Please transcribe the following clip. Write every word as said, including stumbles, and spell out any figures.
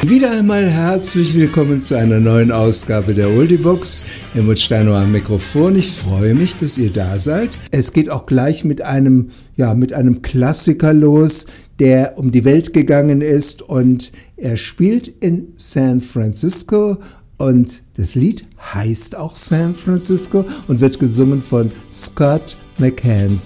Wieder einmal herzlich willkommen zu einer neuen Ausgabe der Oldiebox. Helmut Steiner am Mikrofon. Ich freue mich, dass ihr da seid. Es geht auch gleich mit einem, ja, mit einem Klassiker los, der um die Welt gegangen ist, und er spielt in San Francisco, und das Lied heißt auch San Francisco und wird gesungen von Scott McCann.